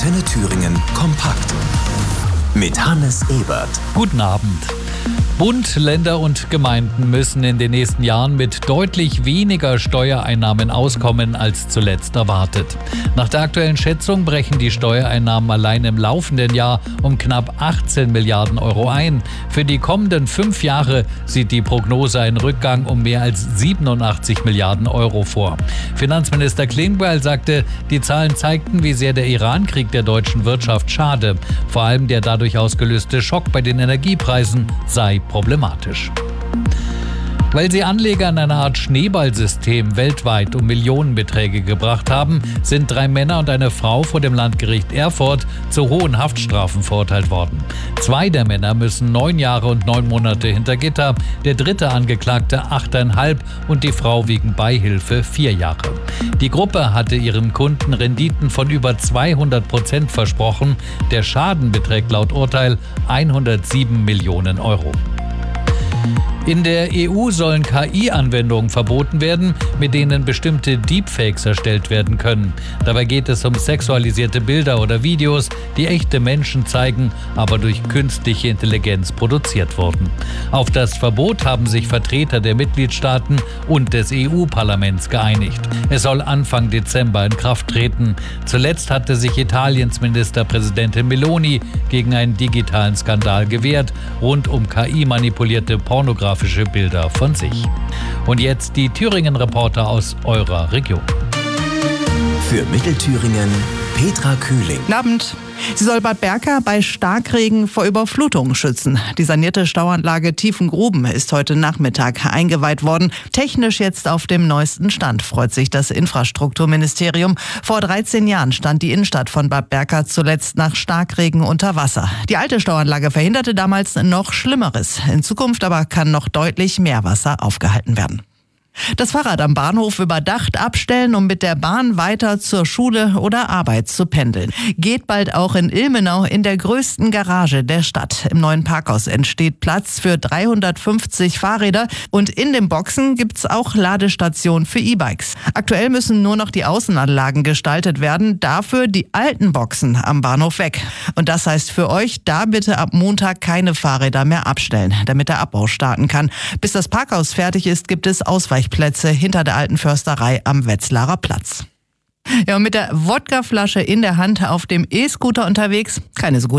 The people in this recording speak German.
Antenne Thüringen kompakt. Mit Hannes Ebert. Guten Abend. Bund, Länder und Gemeinden müssen in den nächsten Jahren mit deutlich weniger Steuereinnahmen auskommen als zuletzt erwartet. Nach der aktuellen Schätzung brechen die Steuereinnahmen allein im laufenden Jahr um knapp 18 Milliarden Euro ein. Für die kommenden 5 Jahre sieht die Prognose einen Rückgang um mehr als 87 Milliarden Euro vor. Finanzminister Klingbeil sagte, die Zahlen zeigten, wie sehr der Iran-Krieg der deutschen Wirtschaft schade. Vor allem der dadurch ausgelöste Schock bei den Energiepreisen sei problematisch. Weil sie Anleger in einer Art Schneeballsystem weltweit um Millionenbeträge gebracht haben, sind 3 Männer und eine Frau vor dem Landgericht Erfurt zu hohen Haftstrafen verurteilt worden. 2 der Männer müssen 9 Jahre und 9 Monate hinter Gitter, der dritte Angeklagte 8,5 und die Frau wegen Beihilfe 4 Jahre. Die Gruppe hatte ihren Kunden Renditen von über 200% versprochen. Der Schaden beträgt laut Urteil 107 Millionen Euro. In der EU sollen KI-Anwendungen verboten werden, mit denen bestimmte Deepfakes erstellt werden können. Dabei geht es um sexualisierte Bilder oder Videos, die echte Menschen zeigen, aber durch künstliche Intelligenz produziert wurden. Auf das Verbot haben sich Vertreter der Mitgliedstaaten und des EU-Parlaments geeinigt. Es soll Anfang Dezember in Kraft treten. Zuletzt hatte sich Italiens Ministerpräsidentin Meloni gegen einen digitalen Skandal gewehrt, rund um KI-manipulierte pornografische Bilder von sich. Und jetzt die Thüringen-Reporter aus eurer Region. Für Mittelthüringen Petra Kühling. Guten Abend. Sie soll Bad Berka bei Starkregen vor Überflutungen schützen. Die sanierte Stauanlage Tiefengruben ist heute Nachmittag eingeweiht worden. Technisch jetzt auf dem neuesten Stand, freut sich das Infrastrukturministerium. Vor 13 Jahren stand die Innenstadt von Bad Berka zuletzt nach Starkregen unter Wasser. Die alte Stauanlage verhinderte damals noch Schlimmeres. In Zukunft aber kann noch deutlich mehr Wasser aufgehalten werden. Das Fahrrad am Bahnhof überdacht abstellen, um mit der Bahn weiter zur Schule oder Arbeit zu pendeln. Geht bald auch in Ilmenau in der größten Garage der Stadt. Im neuen Parkhaus entsteht Platz für 350 Fahrräder und in den Boxen gibt's auch Ladestationen für E-Bikes. Aktuell müssen nur noch die Außenanlagen gestaltet werden, dafür die alten Boxen am Bahnhof weg. Und das heißt für euch, da bitte ab Montag keine Fahrräder mehr abstellen, damit der Abbau starten kann. Bis das Parkhaus fertig ist, gibt es Ausweichplätze hinter der alten Försterei am Wetzlarer Platz. Ja, und mit der Wodkaflasche in der Hand auf dem E-Scooter unterwegs, keine so gute